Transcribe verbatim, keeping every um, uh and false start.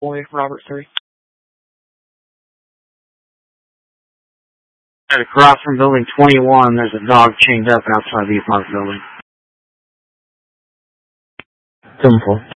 Boy, Robert three. At across from building twenty-one, there's a dog chained up outside the apartment building. Simple.